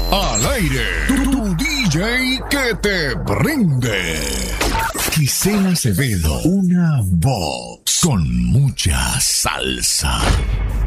Al aire, tu DJ que te prende. Gisela Acevedo, una voz con mucha salsa.